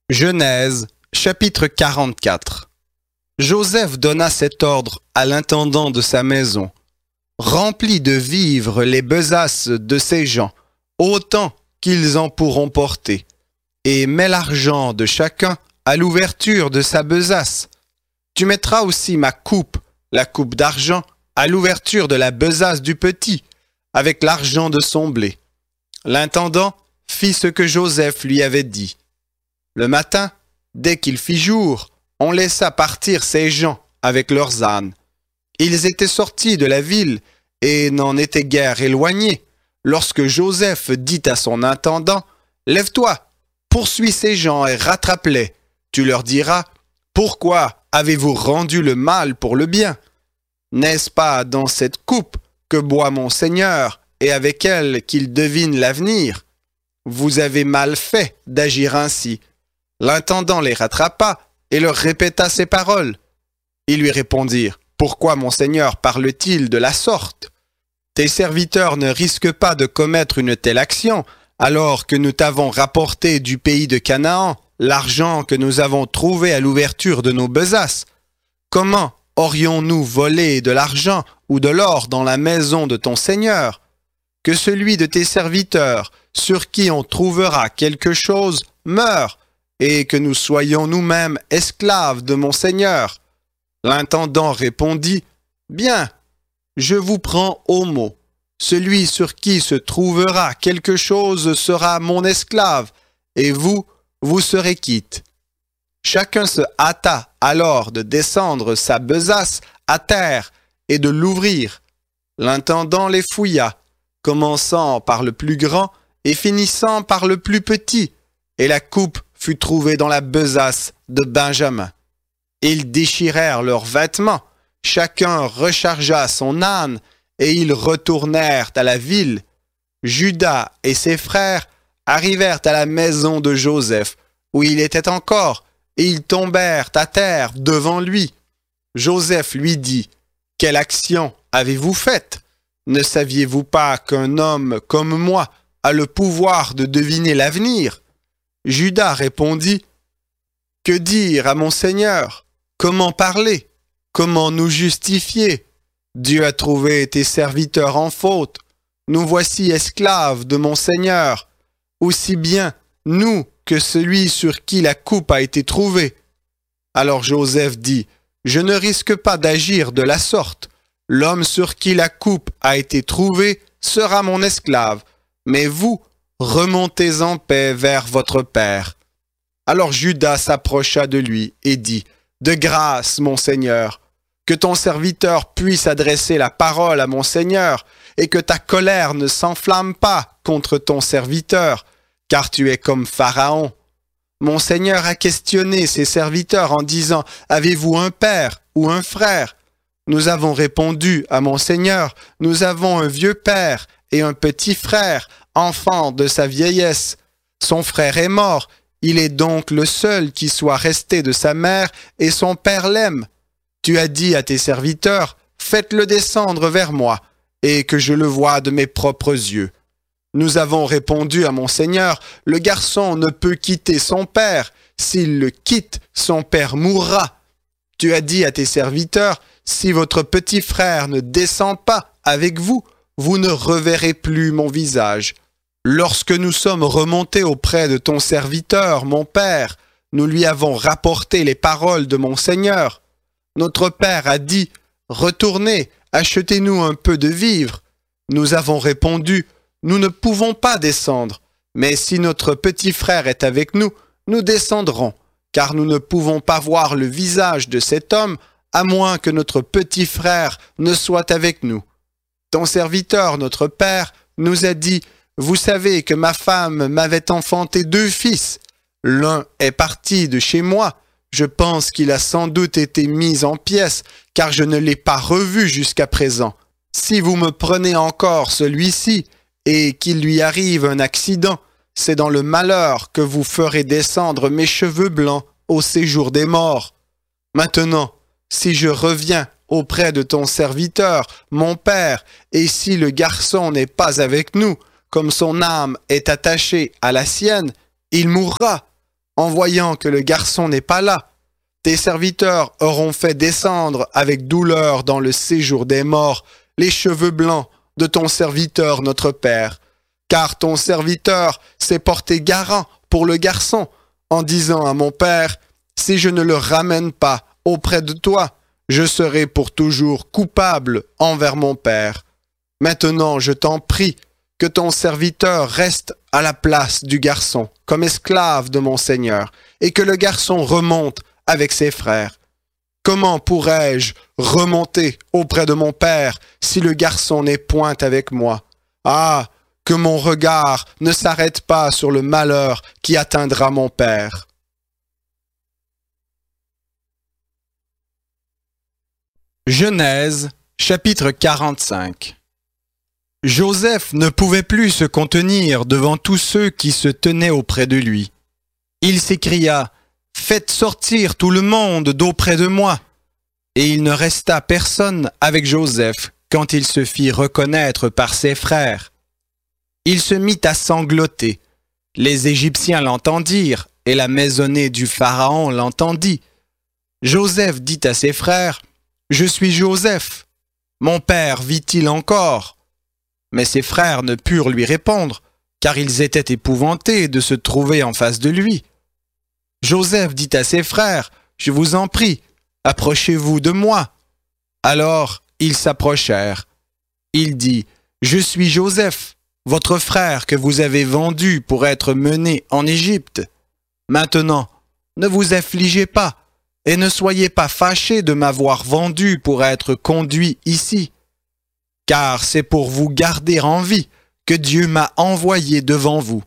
Genèse, chapitre 44. Joseph donna cet ordre à l'intendant de sa maison. Remplis de vivres les besaces de ces gens, autant qu'ils en pourront porter, et mets l'argent de chacun à l'ouverture de sa besace. Tu mettras aussi ma coupe, la coupe d'argent, à l'ouverture de la besace du petit, avec l'argent de son blé. L'intendant fit ce que Joseph lui avait dit. Le matin, dès qu'il fit jour, on laissa partir ces gens avec leurs ânes. Ils étaient sortis de la ville et n'en étaient guère éloignés, lorsque Joseph dit à son intendant, « Lève-toi, poursuis ces gens et rattrape-les. Tu leur diras, « Pourquoi avez-vous rendu le mal pour le bien? N'est-ce pas dans cette coupe que boit mon Seigneur et avec elle qu'il devine l'avenir? Vous avez mal fait d'agir ainsi. » L'intendant les rattrapa et leur répéta ces paroles. Ils lui répondirent, « Pourquoi mon Seigneur parle-t-il de la sorte? Tes serviteurs ne risquent pas de commettre une telle action, alors que nous t'avons rapporté du pays de Canaan l'argent que nous avons trouvé à l'ouverture de nos besaces. Comment aurions-nous volé de l'argent ou de l'or dans la maison de ton Seigneur? Que celui de tes serviteurs, sur qui on trouvera quelque chose, meure, et que nous soyons nous-mêmes esclaves de mon Seigneur. » L'intendant répondit, « Bien, je vous prends au mot. Celui sur qui se trouvera quelque chose sera mon esclave, et vous serez quitte. » Chacun se hâta alors de descendre sa besace à terre et de l'ouvrir. L'intendant les fouilla, commençant par le plus grand et finissant par le plus petit, et la coupe fut trouvée dans la besace de Benjamin. Ils déchirèrent leurs vêtements, chacun rechargea son âne, et ils retournèrent à la ville. Judas et ses frères arrivèrent à la maison de Joseph, où il était encore, et ils tombèrent à terre devant lui. Joseph lui dit, « Quelle action avez-vous faite? Ne saviez-vous pas qu'un homme comme moi a le pouvoir de deviner l'avenir? » Judas répondit, « Que dire à mon Seigneur? Comment parler? Comment nous justifier? Dieu a trouvé tes serviteurs en faute. Nous voici esclaves de mon Seigneur, aussi bien nous que celui sur qui la coupe a été trouvée. » Alors Joseph dit, « Je ne risque pas d'agir de la sorte. L'homme sur qui la coupe a été trouvée sera mon esclave, mais vous, remontez en paix vers votre père. » Alors Judas s'approcha de lui et dit, « De grâce, mon Seigneur, que ton serviteur puisse adresser la parole à mon Seigneur, et que ta colère ne s'enflamme pas contre ton serviteur, car tu es comme Pharaon. Mon Seigneur a questionné ses serviteurs en disant, « Avez-vous un père ou un frère? » Nous avons répondu à mon Seigneur, « Nous avons un vieux père et un petit frère, enfant de sa vieillesse. Son frère est mort, il est donc le seul qui soit resté de sa mère, et son père l'aime. Tu as dit à tes serviteurs, faites-le descendre vers moi, et que je le voie de mes propres yeux. Nous avons répondu à mon Seigneur, le garçon ne peut quitter son père, s'il le quitte, son père mourra. Tu as dit à tes serviteurs, si votre petit frère ne descend pas avec vous, vous ne reverrez plus mon visage. Lorsque nous sommes remontés auprès de ton serviteur, mon père, nous lui avons rapporté les paroles de mon Seigneur. Notre père a dit, « Retournez, achetez-nous un peu de vivres. » Nous avons répondu, « Nous ne pouvons pas descendre, mais si notre petit frère est avec nous, nous descendrons, car nous ne pouvons pas voir le visage de cet homme, à moins que notre petit frère ne soit avec nous. Ton serviteur, notre père, nous a dit, « Vous savez que ma femme m'avait enfanté 2 fils. L'un est parti de chez moi. Je pense qu'il a sans doute été mis en pièces, car je ne l'ai pas revu jusqu'à présent. Si vous me prenez encore celui-ci, et qu'il lui arrive un accident, c'est dans le malheur que vous ferez descendre mes cheveux blancs au séjour des morts. Maintenant, si je reviens auprès de ton serviteur, mon père, et si le garçon n'est pas avec nous, comme son âme est attachée à la sienne, il mourra. en voyant que le garçon n'est pas là. Tes serviteurs auront fait descendre avec douleur dans le séjour des morts les cheveux blancs de ton serviteur notre père. Car ton serviteur s'est porté garant pour le garçon en disant à mon père, si je ne le ramène pas auprès de toi, je serai pour toujours coupable envers mon père. Maintenant, je t'en prie, que ton serviteur reste à la place du garçon, comme esclave de mon Seigneur, et que le garçon remonte avec ses frères. Comment pourrais-je remonter auprès de mon père si le garçon n'est point avec moi? Ah, que mon regard ne s'arrête pas sur le malheur qui atteindra mon père. Genèse, chapitre 45. Joseph ne pouvait plus se contenir devant tous ceux qui se tenaient auprès de lui. Il s'écria, « Faites sortir tout le monde d'auprès de moi !» Et il ne resta personne avec Joseph quand il se fit reconnaître par ses frères. Il se mit à sangloter. Les Égyptiens l'entendirent, et la maisonnée du Pharaon l'entendit. Joseph dit à ses frères, « Je suis Joseph. Mon père vit-il encore ?» Mais ses frères ne purent lui répondre, car ils étaient épouvantés de se trouver en face de lui. Joseph dit à ses frères, « Je vous en prie, approchez-vous de moi. » Alors ils s'approchèrent. Il dit, « Je suis Joseph, votre frère que vous avez vendu pour être mené en Égypte. Maintenant, ne vous affligez pas, et ne soyez pas fâchés de m'avoir vendu pour être conduit ici. Car c'est pour vous garder en vie que Dieu m'a envoyé devant vous.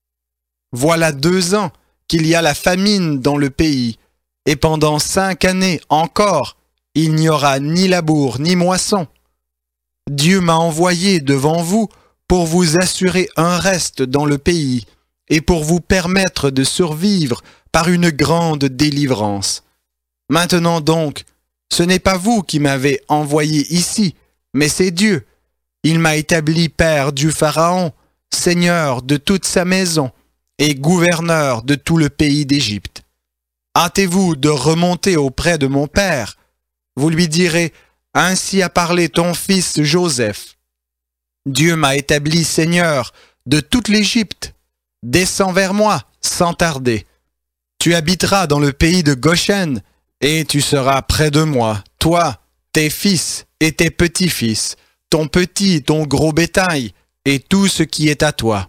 Voilà 2 ans qu'il y a la famine dans le pays, et pendant 5 années encore, il n'y aura ni labour ni moisson. Dieu m'a envoyé devant vous pour vous assurer un reste dans le pays, et pour vous permettre de survivre par une grande délivrance. Maintenant donc, ce n'est pas vous qui m'avez envoyé ici, mais c'est Dieu. Il m'a établi père du Pharaon, seigneur de toute sa maison et gouverneur de tout le pays d'Égypte. Hâtez-vous de remonter auprès de mon père. Vous lui direz, ainsi a parlé ton fils Joseph. Dieu m'a établi seigneur de toute l'Égypte. Descends vers moi sans tarder. Tu habiteras dans le pays de Goshen et tu seras près de moi, toi, tes fils et tes petits-fils, ton petit, ton gros bétail, et tout ce qui est à toi.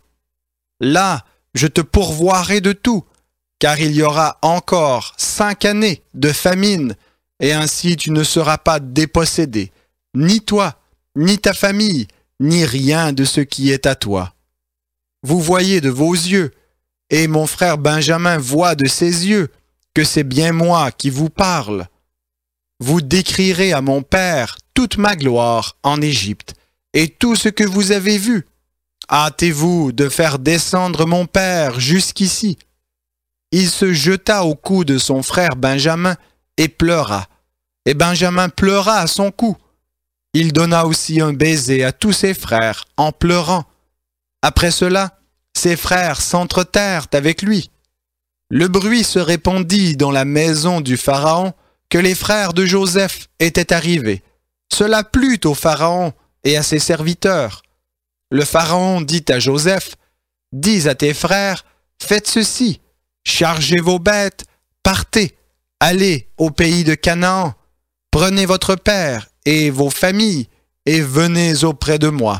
Là, je te pourvoirai de tout, car il y aura encore 5 années de famine, et ainsi tu ne seras pas dépossédé, ni toi, ni ta famille, ni rien de ce qui est à toi. Vous voyez de vos yeux, et mon frère Benjamin voit de ses yeux, que c'est bien moi qui vous parle. Vous décrirez à mon père toute ma gloire en Égypte, et tout ce que vous avez vu. Hâtez-vous de faire descendre mon père jusqu'ici. » Il se jeta au cou de son frère Benjamin et pleura. Et Benjamin pleura à son cou. Il donna aussi un baiser à tous ses frères en pleurant. Après cela, ses frères s'entretèrent avec lui. Le bruit se répandit dans la maison du Pharaon que les frères de Joseph étaient arrivés. Cela plut au Pharaon et à ses serviteurs. Le Pharaon dit à Joseph, « Dis à tes frères, faites ceci, chargez vos bêtes, partez, allez au pays de Canaan, prenez votre père et vos familles et venez auprès de moi.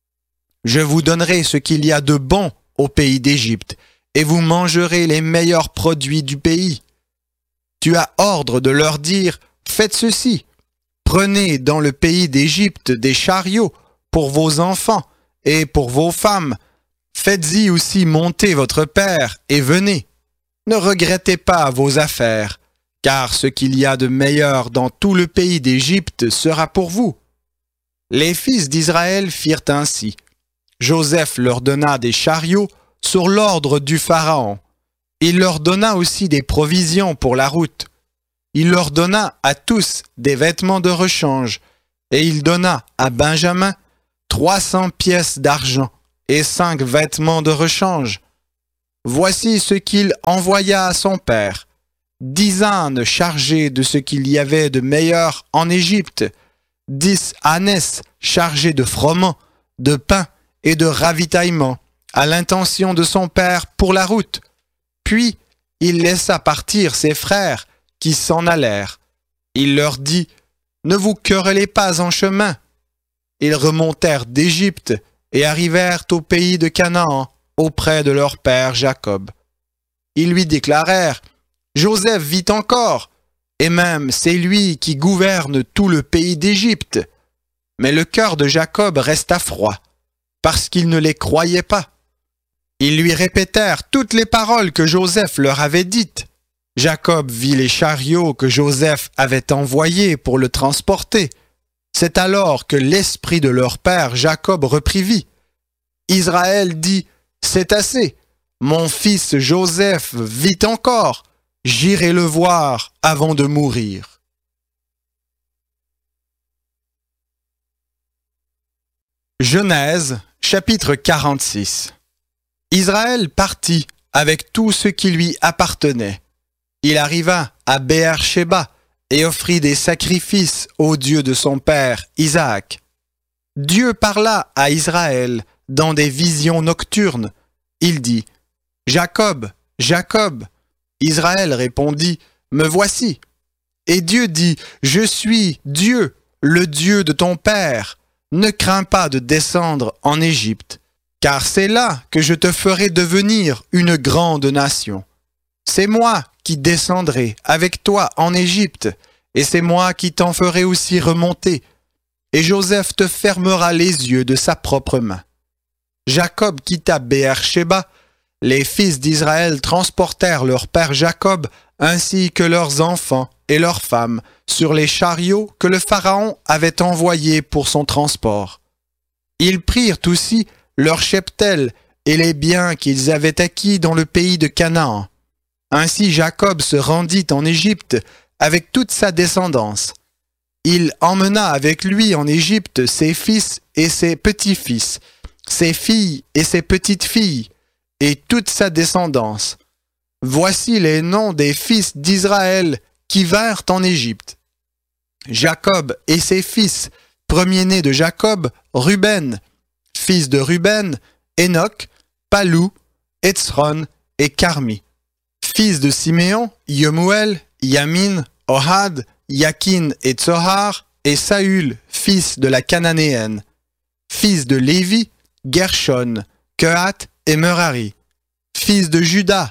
Je vous donnerai ce qu'il y a de bon au pays d'Égypte et vous mangerez les meilleurs produits du pays. Tu as ordre de leur dire, faites ceci, prenez dans le pays d'Égypte des chariots pour vos enfants et pour vos femmes. Faites-y aussi monter votre père et venez. Ne regrettez pas vos affaires, car ce qu'il y a de meilleur dans tout le pays d'Égypte sera pour vous. » Les fils d'Israël firent ainsi. Joseph leur donna des chariots sur l'ordre du Pharaon. Il leur donna aussi des provisions pour la route. Il leur donna à tous des vêtements de rechange, et il donna à Benjamin 300 pièces d'argent et 5 vêtements de rechange. Voici ce qu'il envoya à son père. 10 ânes chargés de ce qu'il y avait de meilleur en Égypte, 10 ânesses chargés de froment, de pain et de ravitaillement, à l'intention de son père pour la route. Puis il laissa partir ses frères qui s'en allèrent. Il leur dit, ne vous querellez pas en chemin. Ils remontèrent d'Égypte et arrivèrent au pays de Canaan, auprès de leur père Jacob. Ils lui déclarèrent, Joseph vit encore, et même c'est lui qui gouverne tout le pays d'Égypte. Mais le cœur de Jacob resta froid, parce qu'il ne les croyait pas. Ils lui répétèrent toutes les paroles que Joseph leur avait dites. Jacob vit les chariots que Joseph avait envoyés pour le transporter. C'est alors que l'esprit de leur père Jacob reprit vie. Israël dit, c'est assez, mon fils Joseph vit encore, j'irai le voir avant de mourir. Genèse, chapitre 46. Israël partit avec tout ce qui lui appartenait. Il arriva à Béer-Shéba et offrit des sacrifices au Dieu de son père, Isaac. Dieu parla à Israël dans des visions nocturnes. Il dit, « Jacob, Jacob !» Israël répondit, « Me voici. » Et Dieu dit, « Je suis Dieu, le Dieu de ton père. Ne crains pas de descendre en Égypte, car c'est là que je te ferai devenir une grande nation. C'est moi qui descendrai avec toi en Égypte, et c'est moi qui t'en ferai aussi remonter. Et Joseph te fermera les yeux de sa propre main. » Jacob quitta Béer-Shéba. Les fils d'Israël transportèrent leur père Jacob ainsi que leurs enfants et leurs femmes sur les chariots que le Pharaon avait envoyés pour son transport. Ils prirent aussi leurs cheptels et les biens qu'ils avaient acquis dans le pays de Canaan. Ainsi Jacob se rendit en Égypte avec toute sa descendance. Il emmena avec lui en Égypte ses fils et ses petits-fils, ses filles et ses petites-filles, et toute sa descendance. Voici les noms des fils d'Israël qui vinrent en Égypte. Jacob et ses fils, premier-né de Jacob, Ruben, fils de Ruben, Enoch, Palou, Hetzron et Carmi. Fils de Siméon, Yemuel, Yamin, Ohad, Yakin et Tsohar, et Saül, fils de la Cananéenne. Fils de Lévi, Gershon, Kehat et Merari. Fils de Juda,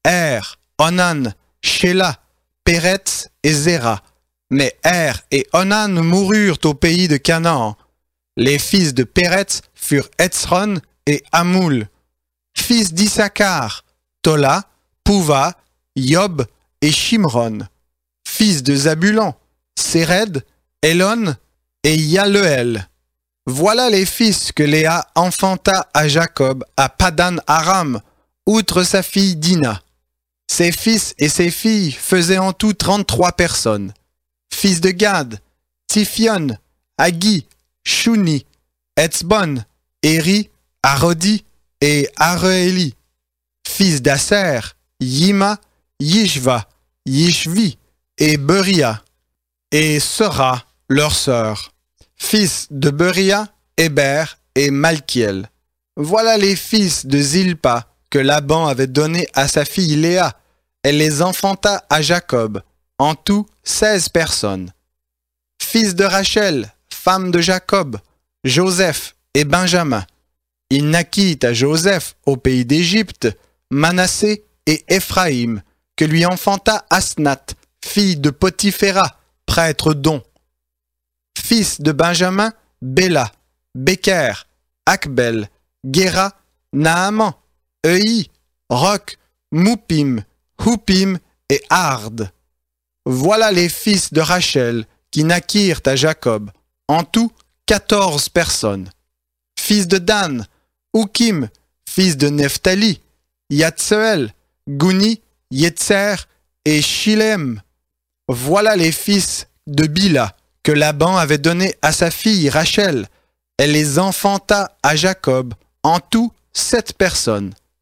Onan, Shéla, Péretz et Zéra. Mais et Onan moururent au pays de Canaan. Les fils de Péretz furent Hetzron et Hamoul. Fils d'Issachar, Tola, Pouva, Yob et Shimron. Fils de Zabulon, Séred, Elon et Yaleel. Voilà les fils que Léa enfanta à Jacob à Padan Aram, outre sa fille Dina. Ses fils et ses filles faisaient en tout 33 personnes. Fils de Gad, Tiphion, Agi, Shuni, Etzbon, Éri, Arodi et Areéli. Fils d'Aser, Yima, Yishva, Yishvi et Beria, et Sora, leur sœur. Fils de Beria, Héber et Malkiel. Voilà les fils de Zilpa que Laban avait donnés à sa fille Léa. Elle les enfanta à Jacob, en tout 16 personnes. Fils de Rachel, femme de Jacob, Joseph et Benjamin. Il naquit à Joseph au pays d'Égypte, Manassé et Éphraïm, que lui enfanta Asnath, fille de Potiphéra, prêtre d'On. Fils de Benjamin, Béla, Béker, Akbel, Guéra, Naaman, Eui, Roc, Moupim, Houpim et Ard. Voilà les fils de Rachel qui naquirent à Jacob, en tout 14 personnes. Fils de Dan, Oukim, fils de Nephtali, Yatseel, Gouni, Yetzer et Shilem. Voilà les fils de Bila que Laban avait donnés à sa fille Rachel. Elle les enfanta à Jacob, en tout 7 personnes.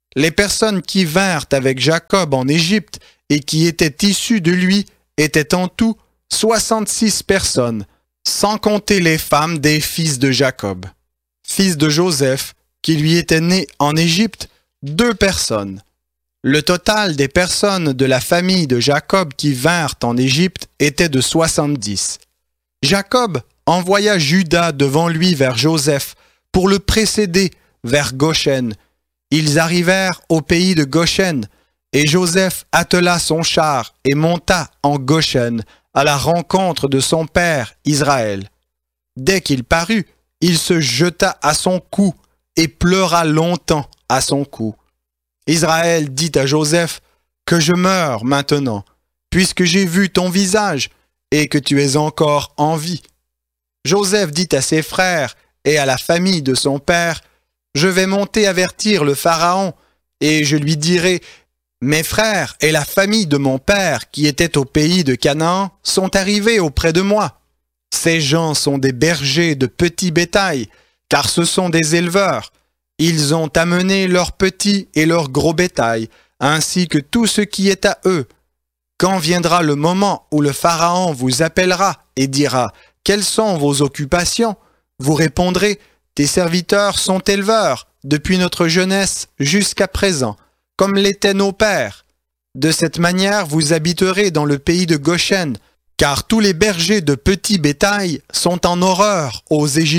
Les personnes qui vinrent avec Jacob en Égypte et qui étaient issues de lui étaient en tout 66 personnes, sans compter les femmes des fils de Jacob. Fils de Joseph, qui lui était né en Égypte, 2 personnes. Le total des personnes de la famille de Jacob qui vinrent en Égypte était de 70. Jacob envoya Juda devant lui vers Joseph pour le précéder vers Goshen. Ils arrivèrent au pays de Goshen, et Joseph attela son char et monta en Goshen à la rencontre de son père Israël. Dès qu'il parut, il se jeta à son cou et pleura longtemps à son cou. Israël dit à Joseph, « Que je meure maintenant, puisque j'ai vu ton visage et que tu es encore en vie. » Joseph dit à ses frères et à la famille de son père, « Je vais monter avertir le Pharaon, et je lui dirai, « Mes frères et la famille de mon père qui étaient au pays de Canaan sont arrivés auprès de moi. Ces gens sont des bergers de petit bétail, car ce sont des éleveurs. Ils ont amené leurs petits et leurs gros bétail, ainsi que tout ce qui est à eux. Quand viendra le moment où le Pharaon vous appellera et dira « Quelles sont vos occupations ?» vous répondrez « Tes serviteurs sont éleveurs, depuis notre jeunesse jusqu'à présent, comme l'étaient nos pères. De cette manière, vous habiterez dans le pays de Goshen, car tous les bergers de petit bétail sont en horreur aux Égyptiens. »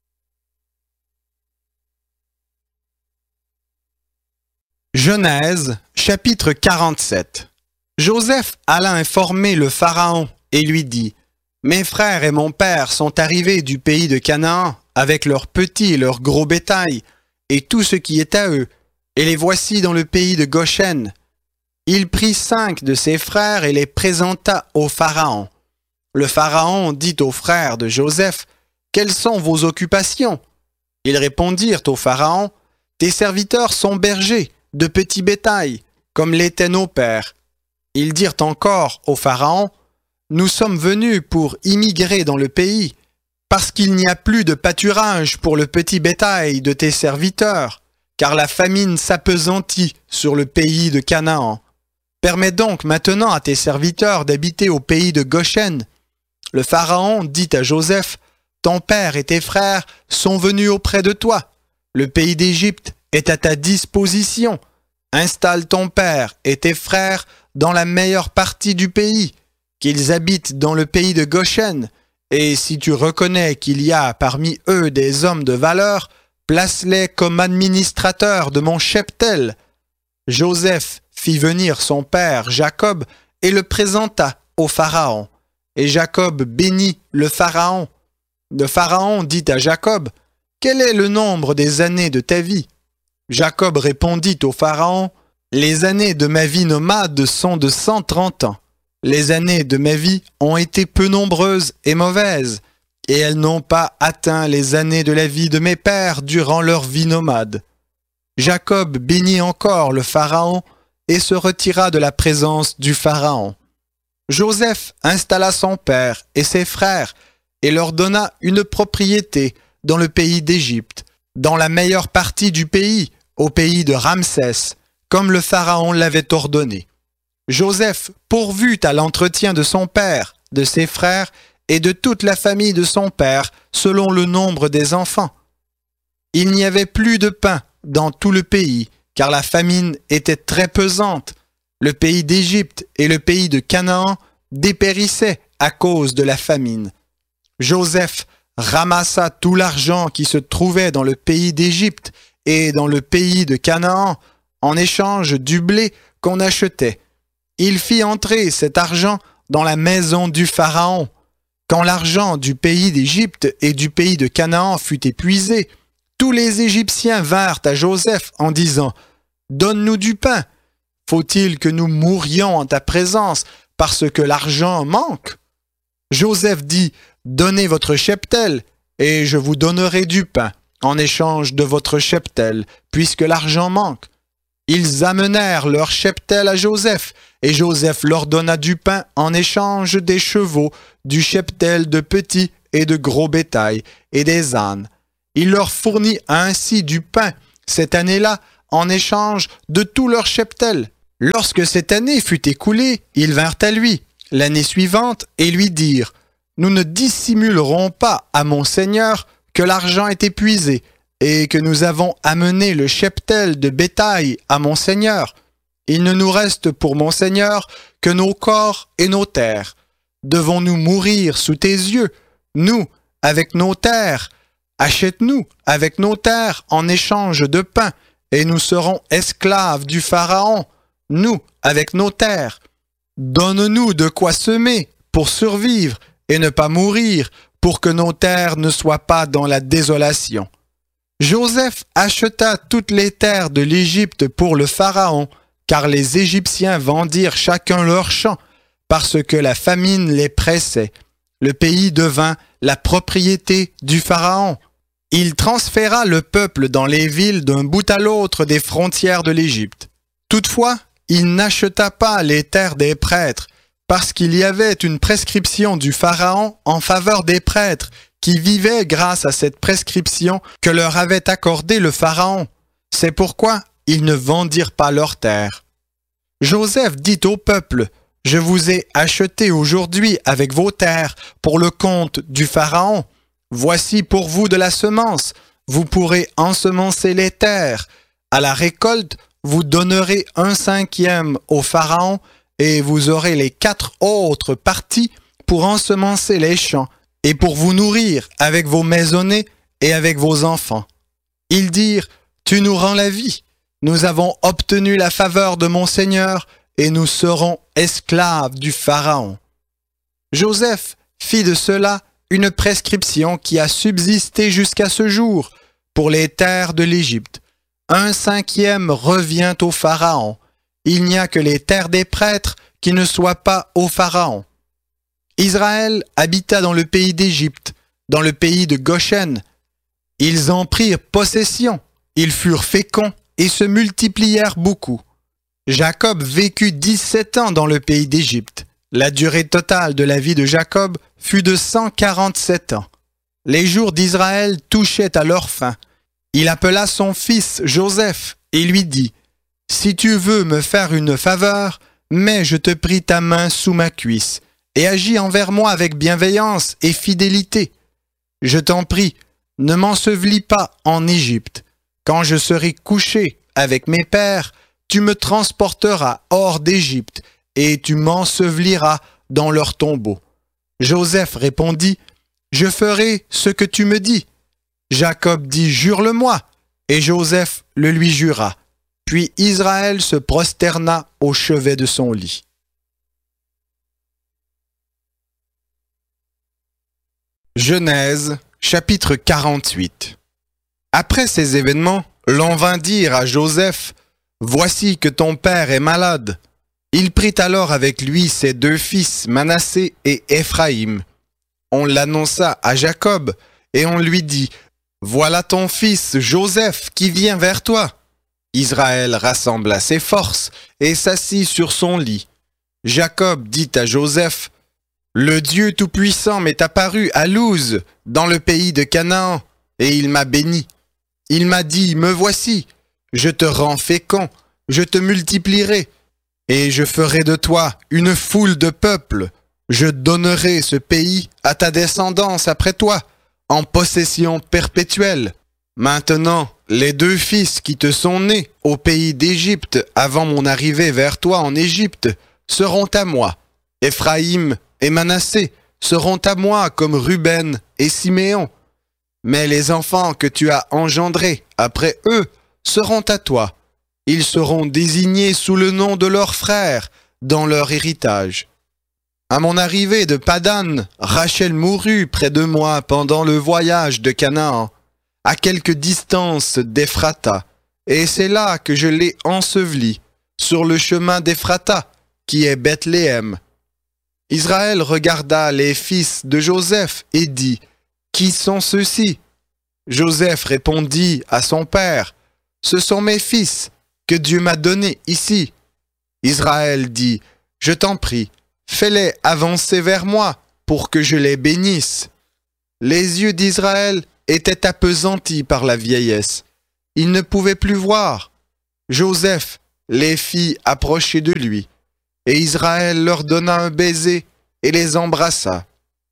Genèse, chapitre 47. Joseph alla informer le Pharaon et lui dit, « Mes frères et mon père sont arrivés du pays de Canaan avec leurs petits et leurs gros bétail, et tout ce qui est à eux, et les voici dans le pays de Goshen. » Il prit 5 de ses frères et les présenta au Pharaon. Le Pharaon dit aux frères de Joseph, « Quelles sont vos occupations ?» Ils répondirent au Pharaon, « Tes serviteurs sont bergers de petit bétail, comme l'étaient nos pères. » Ils dirent encore au Pharaon, « Nous sommes venus pour immigrer dans le pays, parce qu'il n'y a plus de pâturage pour le petit bétail de tes serviteurs, car la famine s'appesantit sur le pays de Canaan. Permets donc maintenant à tes serviteurs d'habiter au pays de Goshen. » Le Pharaon dit à Joseph, « Ton père et tes frères sont venus auprès de toi. Le pays d'Égypte est à ta disposition. Installe ton père et tes frères dans la meilleure partie du pays, qu'ils habitent dans le pays de Goshen, et si tu reconnais qu'il y a parmi eux des hommes de valeur, place-les comme administrateurs de mon cheptel. » Joseph fit venir son père Jacob et le présenta au Pharaon. Et Jacob bénit le Pharaon. Le Pharaon dit à Jacob, « Quel est le nombre des années de ta vie ?» Jacob répondit au Pharaon, « Les années de ma vie nomade sont de 130 ans. Les années de ma vie ont été peu nombreuses et mauvaises, et elles n'ont pas atteint les années de la vie de mes pères durant leur vie nomade. » Jacob bénit encore le Pharaon et se retira de la présence du Pharaon. Joseph installa son père et ses frères et leur donna une propriété dans le pays d'Égypte, dans la meilleure partie du pays, au pays de Ramsès, comme le Pharaon l'avait ordonné. Joseph pourvut à l'entretien de son père, de ses frères et de toute la famille de son père, selon le nombre des enfants. Il n'y avait plus de pain dans tout le pays, car la famine était très pesante. Le pays d'Égypte et le pays de Canaan dépérissaient à cause de la famine. Joseph ramassa tout l'argent qui se trouvait dans le pays d'Égypte et dans le pays de Canaan en échange du blé qu'on achetait. Il fit entrer cet argent dans la maison du Pharaon. Quand l'argent du pays d'Égypte et du pays de Canaan fut épuisé, tous les Égyptiens vinrent à Joseph en disant « Donne-nous du pain. Faut-il que nous mourions en ta présence parce que l'argent manque ?» Joseph dit « Donnez votre cheptel, et je vous donnerai du pain en échange de votre cheptel, puisque l'argent manque. » Ils amenèrent leur cheptel à Joseph, et Joseph leur donna du pain en échange des chevaux, du cheptel de petit et de gros bétail, et des ânes. Il leur fournit ainsi du pain cette année-là en échange de tout leur cheptel. Lorsque cette année fut écoulée, ils vinrent à lui l'année suivante et lui dirent « Nous ne dissimulerons pas à mon Seigneur que l'argent est épuisé et que nous avons amené le cheptel de bétail à mon Seigneur. Il ne nous reste pour mon Seigneur que nos corps et nos terres. Devons-nous mourir sous tes yeux, nous, avec nos terres? Achète-nous avec nos terres en échange de pain, et nous serons esclaves du Pharaon, nous, avec nos terres. Donne-nous de quoi semer pour survivre et ne pas mourir, pour que nos terres ne soient pas dans la désolation. » Joseph acheta toutes les terres de l'Égypte pour le Pharaon, car les Égyptiens vendirent chacun leur champ, parce que la famine les pressait. Le pays devint la propriété du Pharaon. Il transféra le peuple dans les villes d'un bout à l'autre des frontières de l'Égypte. Toutefois, il n'acheta pas les terres des prêtres, parce qu'il y avait une prescription du Pharaon en faveur des prêtres, qui vivaient grâce à cette prescription que leur avait accordée le Pharaon. C'est pourquoi ils ne vendirent pas leurs terres. Joseph dit au peuple, « Je vous ai acheté aujourd'hui avec vos terres pour le compte du Pharaon. Voici pour vous de la semence. Vous pourrez ensemencer les terres. À la récolte, vous donnerez 1/5 au Pharaon et vous aurez les 4 autres parties pour ensemencer les champs et pour vous nourrir avec vos maisonnées et avec vos enfants. » Ils dirent, « Tu nous rends la vie. Nous avons obtenu la faveur de mon Seigneur et nous serons esclaves du Pharaon. » Joseph fit de cela une prescription qui a subsisté jusqu'à ce jour pour les terres de l'Égypte. 1/5 revient au Pharaon. Il n'y a que les terres des prêtres qui ne soient pas au Pharaon. Israël habita dans le pays d'Égypte, dans le pays de Goshen. Ils en prirent possession, ils furent féconds et se multiplièrent beaucoup. Jacob vécut 17 ans dans le pays d'Égypte. La durée totale de la vie de Jacob fut de 147 ans. Les jours d'Israël touchaient à leur fin. Il appela son fils Joseph et lui dit, « Si tu veux me faire une faveur, mets, je te prie, ta main sous ma cuisse et agis envers moi avec bienveillance et fidélité. Je t'en prie, ne m'ensevelis pas en Égypte. Quand je serai couché avec mes pères, tu me transporteras hors d'Égypte et tu m'enseveliras dans leur tombeau. » Joseph répondit, « Je ferai ce que tu me dis. » Jacob dit, « Jure-le-moi. » Et Joseph le lui jura. Puis Israël se prosterna au chevet de son lit. Genèse, chapitre 48. Après ces événements, l'on vint dire à Joseph, « Voici que ton père est malade. » Il prit alors avec lui ses 2 fils, Manassé et Éphraïm. On l'annonça à Jacob, et on lui dit, « Voilà ton fils Joseph qui vient vers toi. » Israël rassembla ses forces et s'assit sur son lit. Jacob dit à Joseph, « Le Dieu Tout-Puissant m'est apparu à Luz, dans le pays de Canaan, et il m'a béni. Il m'a dit, me voici, je te rends fécond, je te multiplierai, et je ferai de toi une foule de peuples. Je donnerai ce pays à ta descendance après toi, en possession perpétuelle. Maintenant, les 2 fils qui te sont nés au pays d'Égypte avant mon arrivée vers toi en Égypte seront à moi. Éphraïm et Manassé seront à moi comme Ruben et Siméon. Mais les enfants que tu as engendrés après eux seront à toi. Ils seront désignés sous le nom de leurs frères dans leur héritage. À mon arrivée de Padan, Rachel mourut près de moi pendant le voyage de Canaan, à quelque distance d'Ephrata, et c'est là que je l'ai ensevelie, sur le chemin d'Ephrata, qui est Bethléem. Israël regarda les fils de Joseph et dit, « Qui sont ceux-ci » Joseph répondit à son père, « Ce sont mes fils que Dieu m'a donnés ici. » Israël dit, « Je t'en prie, fais-les avancer vers moi pour que je les bénisse. » Les yeux d'Israël étaient appesantis par la vieillesse. Il ne pouvait plus voir. Joseph les fit approcher de lui, et Israël leur donna un baiser et les embrassa.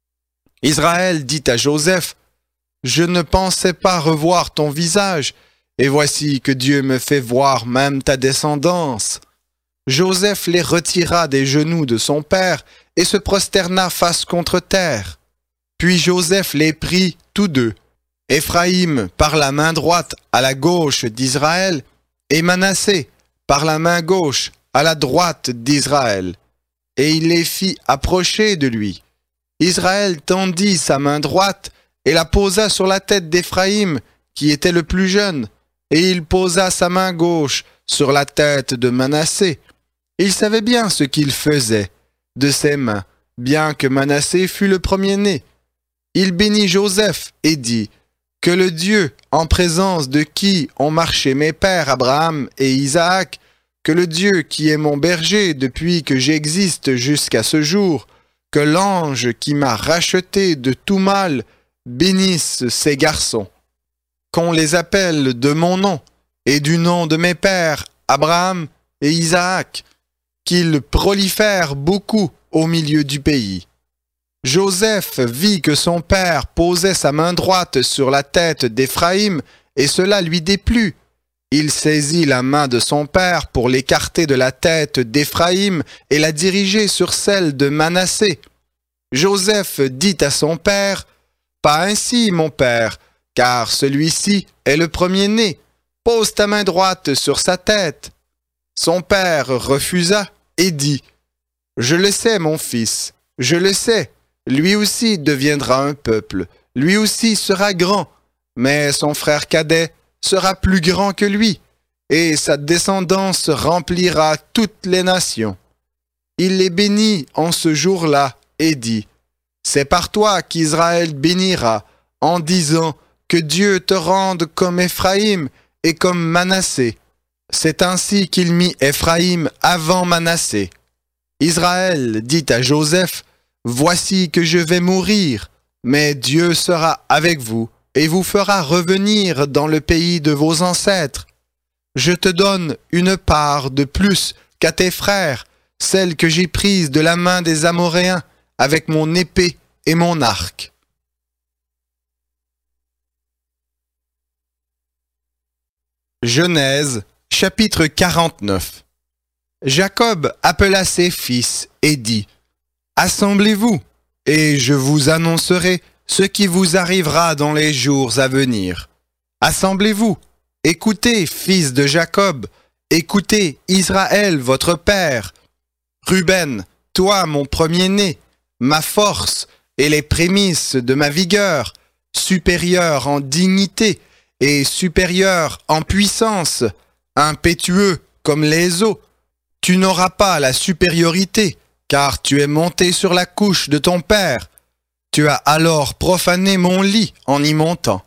Israël dit à Joseph, « Je ne pensais pas revoir ton visage, et voici que Dieu me fait voir même ta descendance. » Joseph les retira des genoux de son père et se prosterna face contre terre. Puis Joseph les prit tous deux, Éphraïm par la main droite à la gauche d'Israël, et Manassé par la main gauche à la droite d'Israël. Et il les fit approcher de lui. Israël tendit sa main droite et la posa sur la tête d'Éphraïm, qui était le plus jeune, et il posa sa main gauche sur la tête de Manassé. Il savait bien ce qu'il faisait de ses mains, bien que Manassé fût le premier-né. Il bénit Joseph et dit, « Que le Dieu, en présence de qui ont marché mes pères Abraham et Isaac, que le Dieu qui est mon berger depuis que j'existe jusqu'à ce jour, que l'ange qui m'a racheté de tout mal bénisse ces garçons. Qu'on les appelle de mon nom et du nom de mes pères Abraham et Isaac, qu'ils prolifèrent beaucoup au milieu du pays. » Joseph vit que son père posait sa main droite sur la tête d'Éphraïm, et cela lui déplut. Il saisit la main de son père pour l'écarter de la tête d'Éphraïm et la diriger sur celle de Manassé. Joseph dit à son père, « Pas ainsi, mon père, car celui-ci est le premier-né. Pose ta main droite sur sa tête. » Son père refusa et dit, « Je le sais, mon fils, je le sais. Lui aussi deviendra un peuple, lui aussi sera grand, mais son frère cadet sera plus grand que lui, et sa descendance remplira toutes les nations. » Il les bénit en ce jour-là et dit, « C'est par toi qu'Israël bénira, en disant que Dieu te rende comme Éphraïm et comme Manassé. » C'est ainsi qu'il mit Éphraïm avant Manassé. Israël dit à Joseph, « Voici que je vais mourir, mais Dieu sera avec vous et vous fera revenir dans le pays de vos ancêtres. Je te donne une part de plus qu'à tes frères, celle que j'ai prise de la main des Amoréens avec mon épée et mon arc. » Genèse, chapitre 49. Jacob appela ses fils et dit, « Assemblez-vous, et je vous annoncerai ce qui vous arrivera dans les jours à venir. Assemblez-vous, écoutez, fils de Jacob, écoutez, Israël, votre père. Ruben, toi, mon premier-né, ma force et les prémices de ma vigueur, supérieur en dignité et supérieur en puissance, impétueux comme les eaux. Tu n'auras pas la supériorité, car tu es monté sur la couche de ton père. Tu as alors profané mon lit en y montant.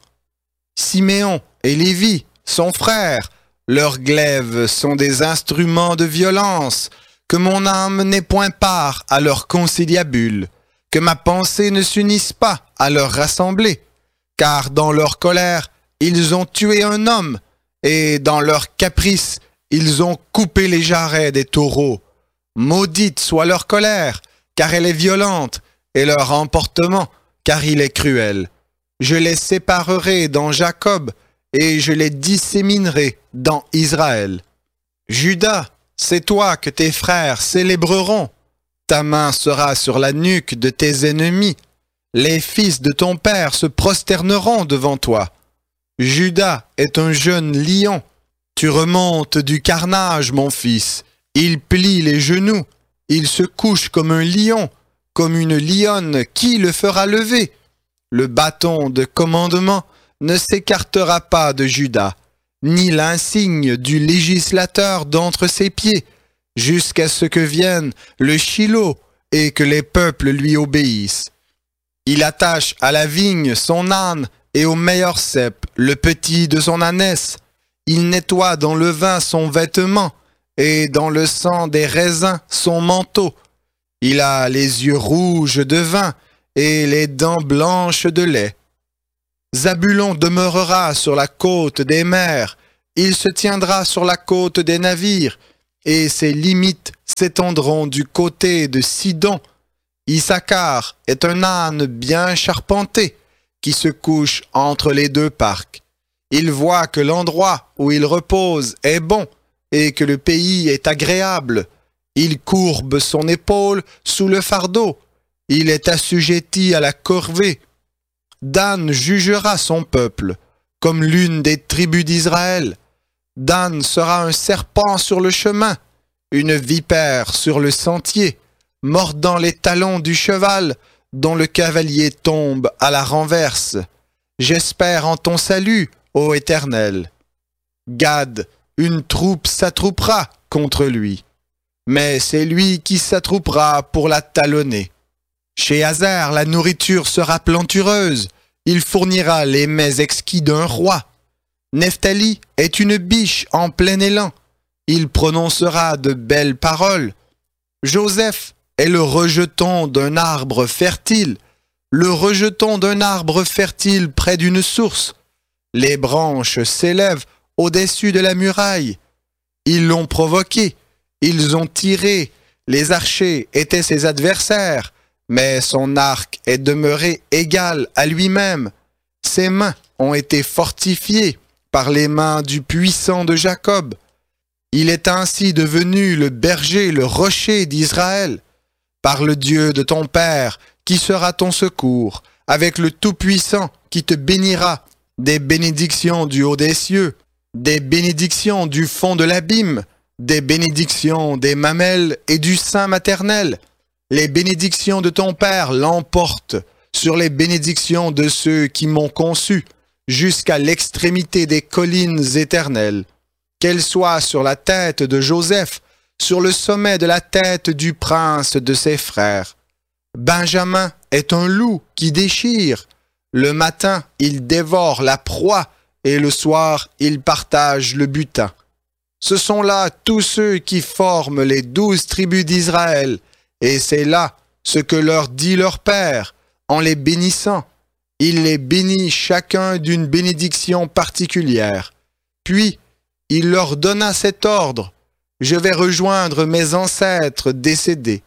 Siméon et Lévi, son frère, leurs glaives sont des instruments de violence, que mon âme n'ait point part à leur conciliabule, que ma pensée ne s'unisse pas à leur rassemblée, car dans leur colère, ils ont tué un homme, et dans leur caprice, ils ont coupé les jarrets des taureaux. Maudite soit leur colère, car elle est violente, et leur emportement, car il est cruel. Je les séparerai dans Jacob, et je les disséminerai dans Israël. Judas, c'est toi que tes frères célébreront. Ta main sera sur la nuque de tes ennemis. Les fils de ton père se prosterneront devant toi. Judas est un jeune lion. Tu remontes du carnage, mon fils. Il plie les genoux. Il se couche comme un lion, comme une lionne. Qui le fera lever? Le bâton de commandement ne s'écartera pas de Judas, ni l'insigne du législateur d'entre ses pieds, jusqu'à ce que vienne le Shilo et que les peuples lui obéissent. Il attache à la vigne son âne et au meilleur cep le petit de son ânesse. Il nettoie dans le vin son vêtement et dans le sang des raisins son manteau. Il a les yeux rouges de vin et les dents blanches de lait. Zabulon demeurera sur la côte des mers Il se tiendra sur la côte des navires, et ses limites s'étendront du côté de Sidon. Issachar est un âne bien charpenté, qui se couche entre les deux parcs. Il voit que l'endroit où il repose est bon, et que le pays est agréable. Il courbe son épaule sous le fardeau. Il est assujetti à la corvée. Dan jugera son peuple, comme l'une des tribus d'Israël. Dan sera un serpent sur le chemin, une vipère sur le sentier, mordant les talons du cheval, dont le cavalier tombe à la renverse. J'espère en ton salut, ô Éternel. Gad, une troupe s'attroupera contre lui, mais c'est lui qui s'attroupera pour la talonner. Chez Hazar, la nourriture sera plantureuse, il fournira les mets exquis d'un roi. Nephtali est une biche en plein élan, il prononcera de belles paroles. Joseph est le rejeton d'un arbre fertile, le rejeton d'un arbre fertile près d'une source. Les branches s'élèvent au-dessus de la muraille. Ils l'ont provoqué, ils ont tiré, les archers étaient ses adversaires, mais son arc est demeuré égal à lui-même. Ses mains ont été fortifiées par les mains du puissant de Jacob. Il est ainsi devenu le berger, le rocher d'Israël. Par le Dieu de ton Père, qui sera ton secours, avec le Tout-Puissant qui te bénira, des bénédictions du haut des cieux, des bénédictions du fond de l'abîme, des bénédictions des mamelles et du sein maternel. Les bénédictions de ton Père l'emportent sur les bénédictions de ceux qui m'ont conçu, jusqu'à l'extrémité des collines éternelles. Qu'elles soient sur la tête de Joseph, sur le sommet de la tête du prince de ses frères. Benjamin est un loup qui déchire. Le matin, il dévore la proie, et le soir, il partage le butin. Ce sont là tous ceux qui forment les 12 tribus d'Israël, et c'est là ce que leur dit leur Père, en les bénissant. Il les bénit chacun d'une bénédiction particulière. Puis, il leur donna cet ordre: je vais rejoindre mes ancêtres décédés.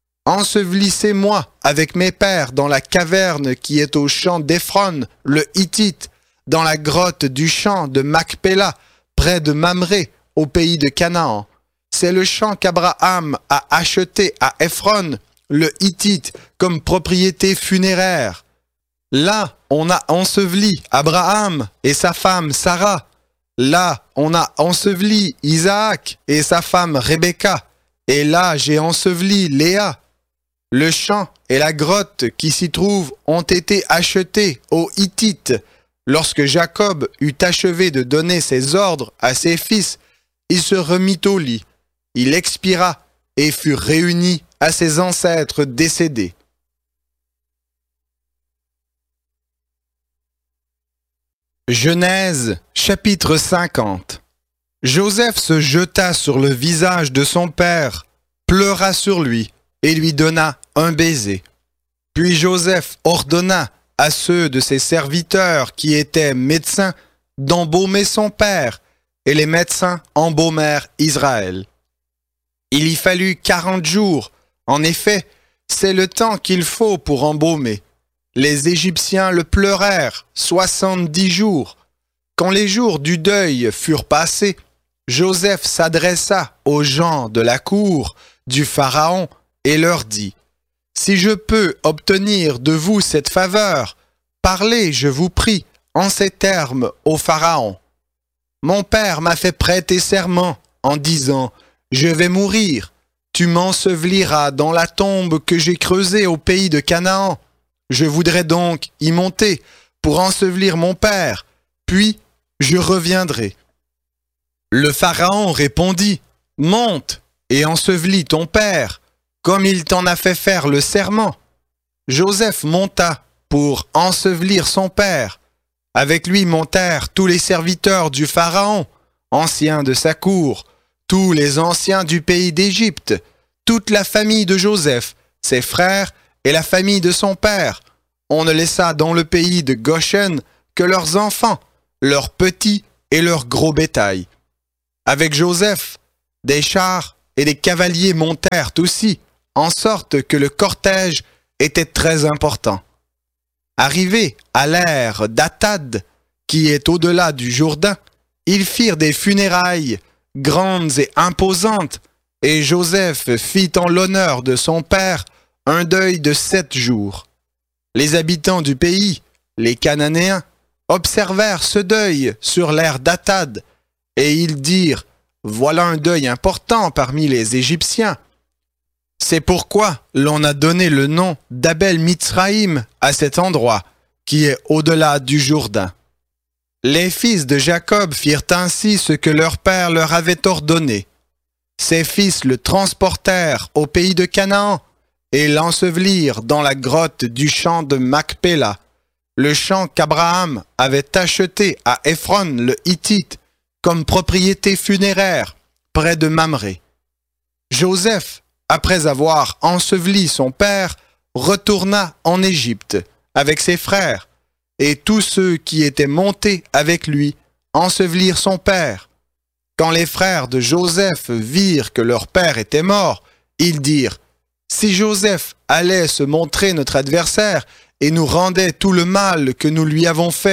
Ensevelissez-moi avec mes pères dans la caverne qui est au champ d'Éphron, le Hittite, dans la grotte du champ de Macpéla, près de Mamré, au pays de Canaan. C'est le champ qu'Abraham a acheté à Éphron, le Hittite, comme propriété funéraire. Là, on a enseveli Abraham et sa femme Sarah. Là, on a enseveli Isaac et sa femme Rebecca. Et là, j'ai enseveli Léa. Le champ et la grotte qui s'y trouvent ont été achetés aux Hittites. Lorsque Jacob eut achevé de donner ses ordres à ses fils, il se remit au lit. Il expira et fut réuni à ses ancêtres décédés. Genèse, chapitre 50. Joseph se jeta sur le visage de son père, pleura sur lui et lui donna un baiser. Puis Joseph ordonna à ceux de ses serviteurs qui étaient médecins d'embaumer son père, et les médecins embaumèrent Israël. Il y fallut 40 jours. En effet, c'est le temps qu'il faut pour embaumer. Les Égyptiens le pleurèrent 70 jours. Quand les jours du deuil furent passés, Joseph s'adressa aux gens de la cour du Pharaon et leur dit: « Si je peux obtenir de vous cette faveur, parlez, je vous prie, en ces termes au Pharaon. Mon père m'a fait prêter serment en disant: je vais mourir, tu m'enseveliras dans la tombe que j'ai creusée au pays de Canaan. Je voudrais donc y monter pour ensevelir mon père, puis je reviendrai. » Le Pharaon répondit: « Monte et ensevelis ton père, comme il t'en a fait faire le serment. » Joseph monta pour ensevelir son père. Avec lui montèrent tous les serviteurs du Pharaon, anciens de sa cour, tous les anciens du pays d'Égypte, toute la famille de Joseph, ses frères et la famille de son père. On ne laissa dans le pays de Goshen que leurs enfants, leurs petits et leur gros bétail. Avec Joseph, des chars et des cavaliers montèrent aussi, en sorte que le cortège était très important. Arrivés à l'ère d'Atad, qui est au-delà du Jourdain, ils firent des funérailles grandes et imposantes, et Joseph fit en l'honneur de son père un deuil de 7 jours. Les habitants du pays, les Cananéens, observèrent ce deuil sur l'ère d'Atad, et ils dirent « Voilà un deuil important parmi les Égyptiens ». C'est pourquoi l'on a donné le nom d'Abel Mitzraïm à cet endroit, qui est au-delà du Jourdain. Les fils de Jacob firent ainsi ce que leur père leur avait ordonné. Ses fils le transportèrent au pays de Canaan et l'ensevelirent dans la grotte du champ de Macpéla, le champ qu'Abraham avait acheté à Éphron le Hittite comme propriété funéraire près de Mamré. Joseph, après avoir enseveli son père, retourna en Égypte avec ses frères, et tous ceux qui étaient montés avec lui ensevelirent son père. Quand les frères de Joseph virent que leur père était mort, ils dirent « Si Joseph allait se montrer notre adversaire et nous rendait tout le mal que nous lui avons fait. »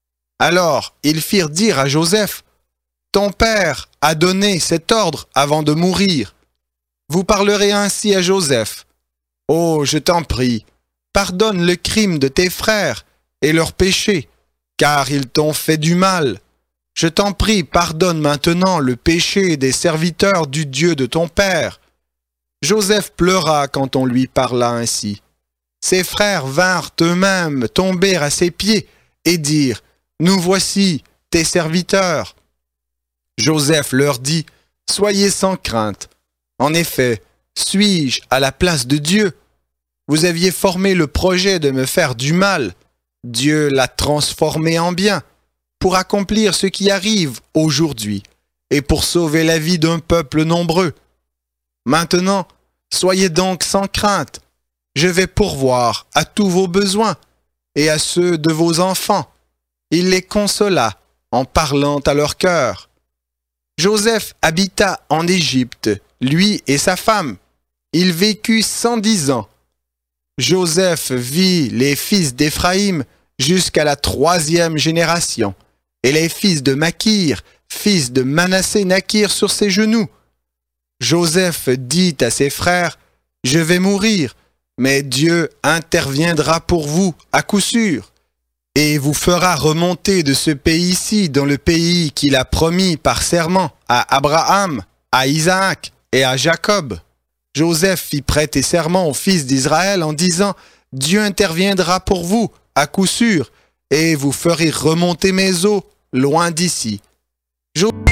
Alors ils firent dire à Joseph « Ton père a donné cet ordre avant de mourir. Vous parlerez ainsi à Joseph. Oh, je t'en prie, pardonne le crime de tes frères et leurs péchés, car ils t'ont fait du mal. Je t'en prie, pardonne maintenant le péché des serviteurs du Dieu de ton père. » Joseph pleura quand on lui parla ainsi. Ses frères vinrent eux-mêmes tomber à ses pieds et dirent « Nous voici, tes serviteurs. » Joseph leur dit « Soyez sans crainte. En effet, suis-je à la place de Dieu? Vous aviez formé le projet de me faire du mal. Dieu l'a transformé en bien pour accomplir ce qui arrive aujourd'hui et pour sauver la vie d'un peuple nombreux. Maintenant, soyez donc sans crainte. Je vais pourvoir à tous vos besoins et à ceux de vos enfants. Il les consola en parlant à leur cœur. Joseph habita en Égypte, lui et sa femme. Il vécut 110 ans. Joseph vit les fils d'Éphraïm jusqu'à la 3e génération, et les fils de Makir, fils de Manassé, naquirent sur ses genoux. Joseph dit à ses frères, « Je vais mourir, mais Dieu interviendra pour vous à coup sûr, et vous fera remonter de ce pays-ci dans le pays qu'il a promis par serment à Abraham, à Isaac et à Jacob. » Joseph fit prêter serment aux fils d'Israël en disant « Dieu interviendra pour vous à coup sûr, et vous ferez remonter mes eaux loin d'ici. »